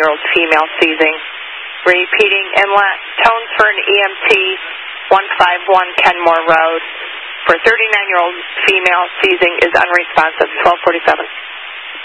39-year-old female seizing. Repeating, inlet tones for an EMT 151 Kenmore Road for 39-year-old female seizing is unresponsive. 1247.